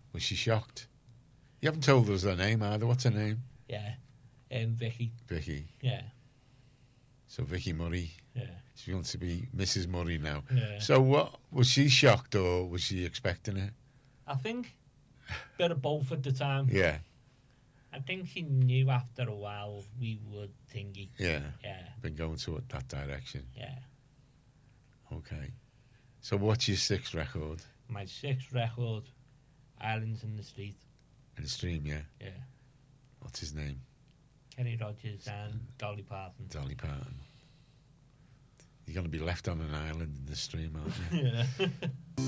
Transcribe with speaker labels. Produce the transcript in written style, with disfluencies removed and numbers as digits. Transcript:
Speaker 1: Was she shocked? You haven't told us her name either. What's her name?
Speaker 2: Yeah. Vicky.
Speaker 1: Vicky.
Speaker 2: Yeah.
Speaker 1: So Vicky Murray.
Speaker 2: Yeah.
Speaker 1: She wants to be Mrs. Murray now.
Speaker 2: Yeah.
Speaker 1: So what was she shocked or was she expecting it?
Speaker 2: I think bit of both at the time.
Speaker 1: Yeah.
Speaker 2: I think she knew after a while we would thingy.
Speaker 1: Yeah.
Speaker 2: Yeah.
Speaker 1: Been going to that direction.
Speaker 2: Yeah.
Speaker 1: Okay. So what's your sixth record?
Speaker 2: My sixth record, Islands in the Street.
Speaker 1: In the Stream, yeah.
Speaker 2: Yeah.
Speaker 1: What's his name?
Speaker 2: Kenny Rogers and Dolly Parton.
Speaker 1: Dolly Parton. You're going to be left on an island in the Stream, aren't you?
Speaker 2: Yeah.